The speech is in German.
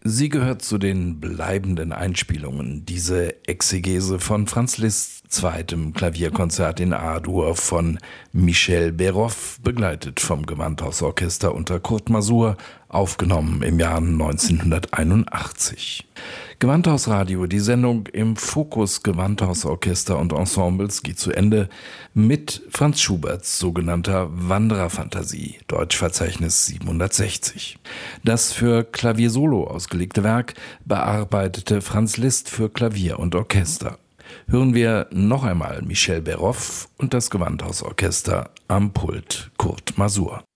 Sie gehört zu den bleibenden Einspielungen, diese Exegese von Franz Liszts zweitem Klavierkonzert in A-Dur von Michel Béroff, begleitet vom Gewandhausorchester unter Kurt Masur, aufgenommen im Jahr 1981. Gewandhausradio, die Sendung im Fokus Gewandhausorchester und Ensembles geht zu Ende mit Franz Schuberts sogenannter Wandererfantasie, Deutschverzeichnis 760. Das für Klaviersolo ausgelegte Werk bearbeitete Franz Liszt für Klavier und Orchester. Hören wir noch einmal Michel Béroff und das Gewandhausorchester am Pult Kurt Masur.